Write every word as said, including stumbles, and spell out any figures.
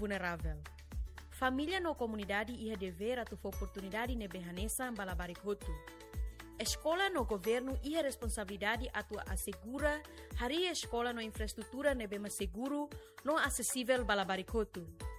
vulnerável. Família no comunidade ia dever atu oportunidade nebe hanesa balabarikotu. Escola no governo ia responsabilidade atu assegura hari escola no infraestrutura nebe mais seguro, no acessível balabarikotu.